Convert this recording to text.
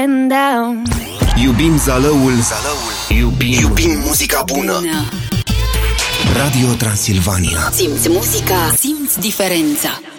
and down. Iubim Zalăul. Iubim muzica bună. Radio Transilvania. Simți muzica, simți diferența.